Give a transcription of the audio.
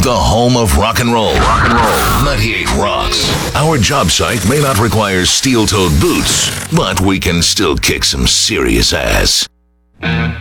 the home of rock and roll. 98 Rocks. Our job site may not require steel-toed boots, but we can still kick some serious ass.